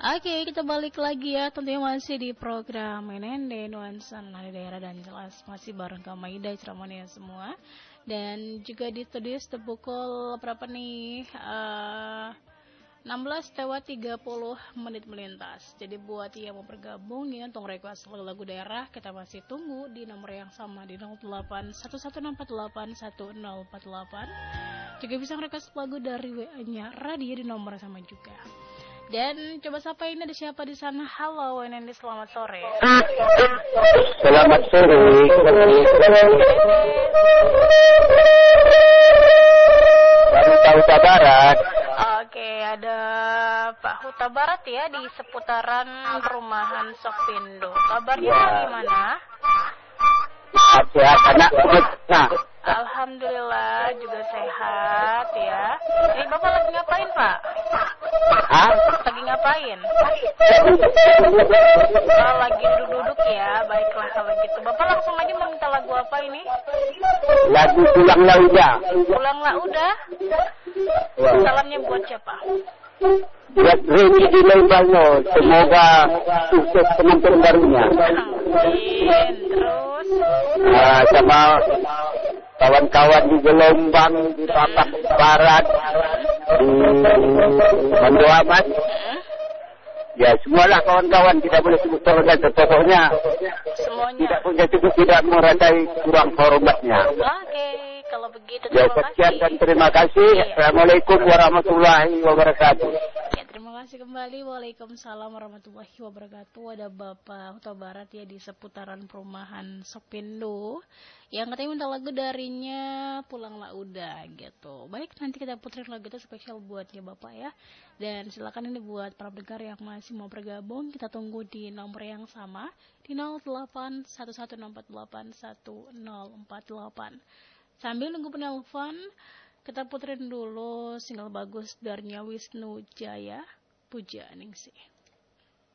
Oke, kita balik lagi ya. Tentunya masih di program NND Nuansa Nadi Daerah dan jelas masih bareng Kak Maida ceramahnya semua. Dan juga di studio pukul berapa nih? 16:30 melintas. Jadi buat yang mau bergabung ya untuk request lagu daerah, kita masih tunggu di nomor yang sama di 0811648148. Juga bisa request lagu dari WA-nya radio di nomor sama juga. Dan coba sapa ini ada siapa di sana? Halo, Wendy, selamat sore. Selamat sore. Dari Huta Barat. Oke, ada Pak Huta Barat ya di seputaran perumahan Sopindo. Kabarnya gimana? Sehat anak. Nah, Alhamdulillah juga sehat ya. Ini Bapak lagi ngapain, Pak? Hah? Lagi ngapain? Oh, lagi duduk-duduk ya. Baiklah kalau gitu. Bapak langsung aja mau minta lagu apa ini? Lagu Pulanglah Udah. Pulanglah udah. Salamnya buat siapa? Buat Reni di Lembangno. Semoga sukses penonton barunya. Amin. Terus? Sama kawan-kawan di Gelombang, di Bapak Barat, di Mandoamat. Ya, semualah kawan-kawan, tidak boleh sebut saja. Pokoknya Semuanya. tidak punya cukup, tidak merasai kurang hormatnya. Oke, kalau begitu Ya, terima sekian dan kasih. terima kasih. Assalamualaikum warahmatullahi wabarakatuh. Ya, terima kasih kembali. Waalaikumsalam warahmatullahi wabarakatuh. Ada Bapak Huta Barat ya di seputaran perumahan Sopindo yang katanya minta lagu darinya Pulanglah Udah gitu. Baik, nanti kita puterin lagu itu spesial buatnya Bapak ya. Dan silakan ini buat para pendengar yang masih mau bergabung, kita tunggu di nomor yang sama di 0811648148. Sambil nunggu penelpon, kita puterin dulu single bagus darinya Wisnu Jaya, Puja Ningsih.